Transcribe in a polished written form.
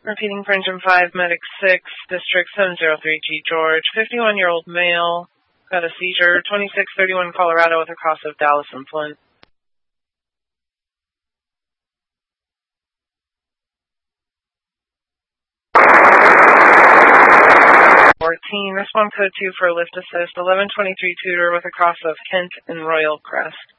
Repeating for engine 5, medic 6, district 703G George, 51-year-old male, got a seizure, 2631 Colorado with a cross of Dallas and Flint. 14, respond code 2 for a lift assist, 1123 Tudor with a cross of Kent and Royal Crest.